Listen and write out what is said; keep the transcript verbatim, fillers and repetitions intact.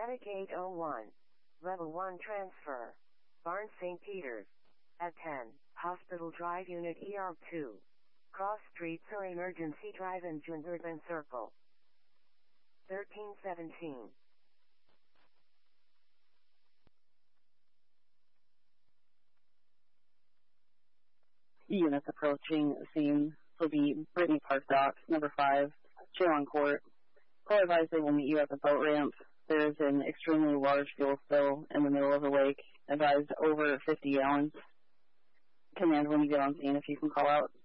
Medic eight oh one. Level one transfer. Barnes Saint Peter's. At ten, Hospital Drive Unit E R two. Cross Streets or Emergency Drive in Jungerban Circle. thirteen seventeen. Units approaching scene will be Brittany Park Dock, number five, Chelan Court. Call advised they will meet you at the boat ramp. There is an extremely large fuel spill in the middle of the lake. Advised over fifty gallons. Command when you get on scene if you can call out.